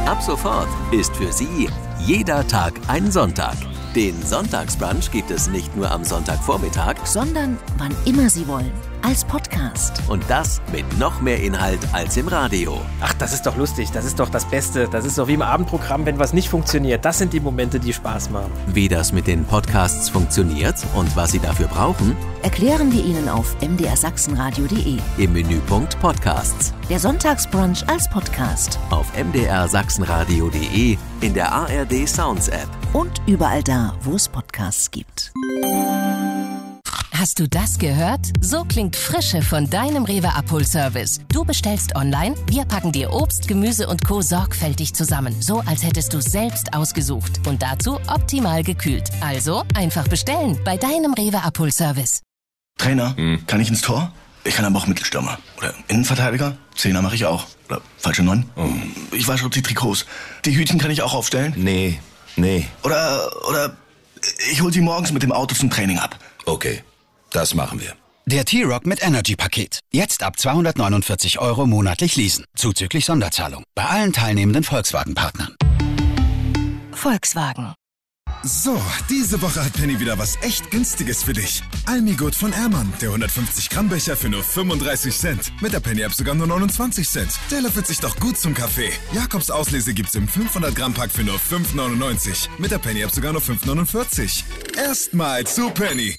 Ab sofort ist für Sie jeder Tag ein Sonntag. Den Sonntagsbrunch gibt es nicht nur am Sonntagvormittag, sondern wann immer Sie wollen, als Podcast. Und das mit noch mehr Inhalt als im Radio. Ach, das ist doch lustig, das ist doch das Beste. Das ist doch wie im Abendprogramm, wenn was nicht funktioniert. Das sind die Momente, die Spaß machen. Wie das mit den Podcasts funktioniert und was Sie dafür brauchen, erklären wir Ihnen auf mdrsachsenradio.de. Im Menüpunkt Podcasts. Der Sonntagsbrunch als Podcast. Auf mdrsachsenradio.de, in der ARD Sounds App. Und überall da, wo es Podcasts gibt. Hast du das gehört? So klingt Frische von deinem Rewe Abholservice. Du bestellst online, wir packen dir Obst, Gemüse und Co. sorgfältig zusammen. So, als hättest du es selbst ausgesucht. Und dazu optimal gekühlt. Also einfach bestellen bei deinem Rewe Abholservice. Trainer, kann ich ins Tor? Ich kann aber auch Mittelstürmer. Oder Innenverteidiger? Zehner mache ich auch. Oder falsche 9? Ich wasche die Trikots. Die Hütchen kann ich auch aufstellen? Nee. Oder ich hol sie morgens mit dem Auto zum Training ab. Okay, das machen wir. Der T-Rock mit Energy-Paket. Jetzt ab 249 € monatlich leasen. Zuzüglich Sonderzahlung. Bei allen teilnehmenden Volkswagen-Partnern. Volkswagen. So, diese Woche hat Penny wieder was echt Günstiges für dich. Almigut von Ehrmann, der 150-Gramm-Becher für nur 35 Cent. Mit der Penny-App sogar nur 29 Cent. Der löffelt sich doch gut zum Kaffee. Jakobs Auslese gibt's im 500-Gramm-Pack für nur 5,99. Mit der Penny-App sogar nur 5,49. Erstmal zu Penny.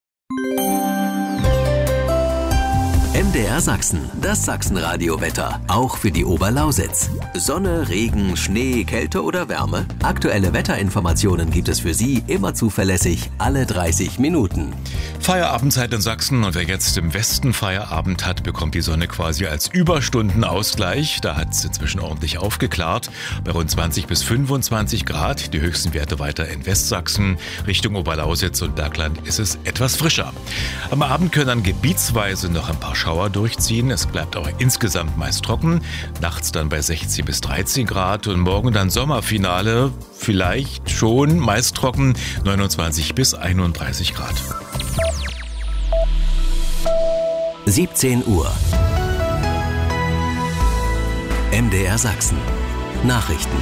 MDR Sachsen, das Sachsenradio-Wetter, auch für die Oberlausitz. Sonne, Regen, Schnee, Kälte oder Wärme? Aktuelle Wetterinformationen gibt es für Sie immer zuverlässig alle 30 Minuten. Feierabendzeit in Sachsen, und wer jetzt im Westen Feierabend hat, bekommt die Sonne quasi als Überstundenausgleich. Da hat es inzwischen ordentlich aufgeklart, bei rund 20 bis 25 Grad. Die höchsten Werte weiter in Westsachsen. Richtung Oberlausitz und Bergland ist es etwas frischer. Am Abend können dann gebietsweise noch ein paar Schauer durchziehen. Es bleibt aber insgesamt meist trocken. Nachts dann bei 16 bis 13 Grad und morgen dann Sommerfinale. Vielleicht schon meist trocken, 29 bis 31 Grad. 17 Uhr. MDR Sachsen. Nachrichten.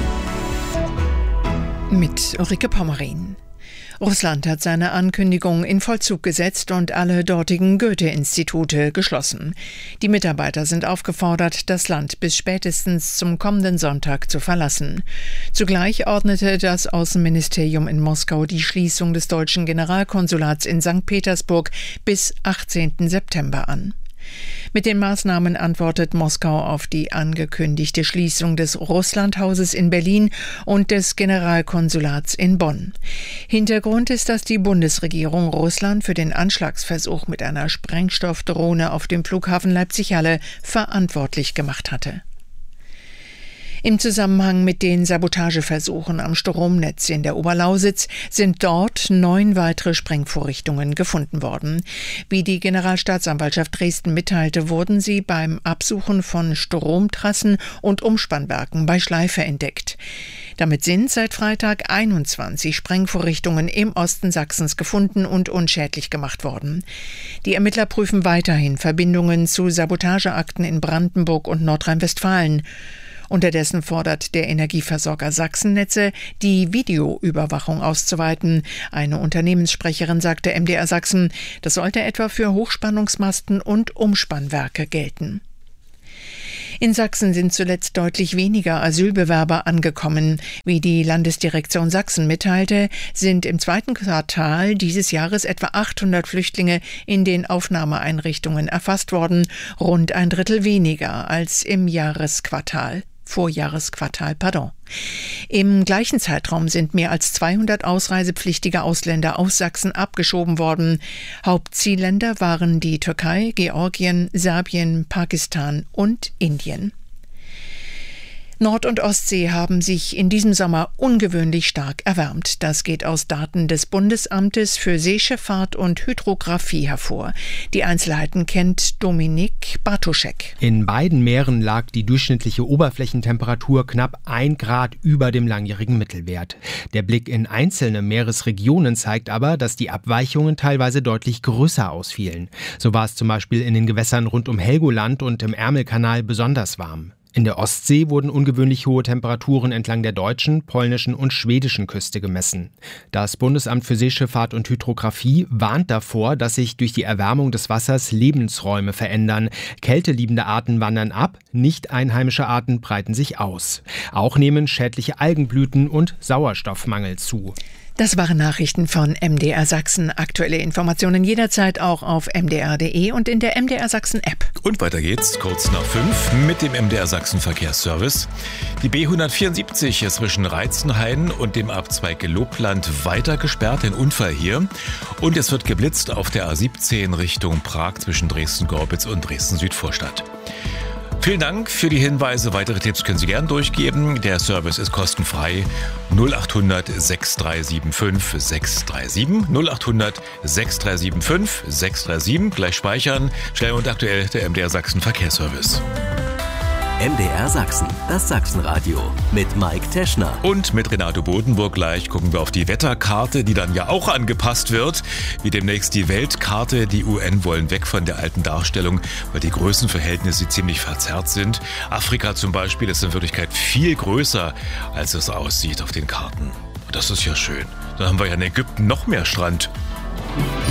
Mit Ulrike Pommerin. Russland hat seine Ankündigung in Vollzug gesetzt und alle dortigen Goethe-Institute geschlossen. Die Mitarbeiter sind aufgefordert, das Land bis spätestens zum kommenden Sonntag zu verlassen. Zugleich ordnete das Außenministerium in Moskau die Schließung des deutschen Generalkonsulats in St. Petersburg bis 18. September an. Mit den Maßnahmen antwortet Moskau auf die angekündigte Schließung des Russlandhauses in Berlin und des Generalkonsulats in Bonn. Hintergrund ist, dass die Bundesregierung Russland für den Anschlagsversuch mit einer Sprengstoffdrohne auf dem Flughafen Leipzig-Halle verantwortlich gemacht hatte. Im Zusammenhang mit den Sabotageversuchen am Stromnetz in der Oberlausitz sind dort 9 weitere Sprengvorrichtungen gefunden worden. Wie die Generalstaatsanwaltschaft Dresden mitteilte, wurden sie beim Absuchen von Stromtrassen und Umspannwerken bei Schleife entdeckt. Damit sind seit Freitag 21 Sprengvorrichtungen im Osten Sachsens gefunden und unschädlich gemacht worden. Die Ermittler prüfen weiterhin Verbindungen zu Sabotageakten in Brandenburg und Nordrhein-Westfalen. Unterdessen fordert der Energieversorger Sachsennetze, die Videoüberwachung auszuweiten. Eine Unternehmenssprecherin sagte MDR Sachsen, das sollte etwa für Hochspannungsmasten und Umspannwerke gelten. In Sachsen sind zuletzt deutlich weniger Asylbewerber angekommen. Wie die Landesdirektion Sachsen mitteilte, sind im zweiten Quartal dieses Jahres etwa 800 Flüchtlinge in den Aufnahmeeinrichtungen erfasst worden, rund ein Drittel weniger als im Vorjahresquartal. Im gleichen Zeitraum sind mehr als 200 ausreisepflichtige Ausländer aus Sachsen abgeschoben worden. Hauptzielländer waren die Türkei, Georgien, Serbien, Pakistan und Indien. Nord- und Ostsee haben sich in diesem Sommer ungewöhnlich stark erwärmt. Das geht aus Daten des Bundesamtes für Seeschifffahrt und Hydrographie hervor. Die Einzelheiten kennt Dominik Bartoschek. In beiden Meeren lag die durchschnittliche Oberflächentemperatur knapp 1 Grad über dem langjährigen Mittelwert. Der Blick in einzelne Meeresregionen zeigt aber, dass die Abweichungen teilweise deutlich größer ausfielen. So war es zum Beispiel in den Gewässern rund um Helgoland und im Ärmelkanal besonders warm. In der Ostsee wurden ungewöhnlich hohe Temperaturen entlang der deutschen, polnischen und schwedischen Küste gemessen. Das Bundesamt für Seeschifffahrt und Hydrographie warnt davor, dass sich durch die Erwärmung des Wassers Lebensräume verändern. Kälteliebende Arten wandern ab, nicht einheimische Arten breiten sich aus. Auch nehmen schädliche Algenblüten und Sauerstoffmangel zu. Das waren Nachrichten von MDR Sachsen. Aktuelle Informationen jederzeit auch auf mdr.de und in der MDR Sachsen App. Und weiter geht's, kurz nach 5 mit dem MDR Sachsen Verkehrsservice. Die B174 ist zwischen Reitzenhain und dem Abzweig Lobland weiter gesperrt, ein Unfall hier. Und es wird geblitzt auf der A17 Richtung Prag zwischen Dresden-Gorbitz und Dresden-Südvorstadt. Vielen Dank für die Hinweise. Weitere Tipps können Sie gern durchgeben. Der Service ist kostenfrei. 0800 6375 637. 0800 6375 637. Gleich speichern. Schnell und aktuell der MDR Sachsen Verkehrsservice. MDR Sachsen, das Sachsenradio mit Mike Teschner. Und mit Renato Bodenburg gleich gucken wir auf die Wetterkarte, die dann ja auch angepasst wird. Wie demnächst die Weltkarte. Die UN wollen weg von der alten Darstellung, weil die Größenverhältnisse ziemlich verzerrt sind. Afrika zum Beispiel ist in Wirklichkeit viel größer, als es aussieht auf den Karten. Und das ist ja schön. Dann haben wir ja in Ägypten noch mehr Strand.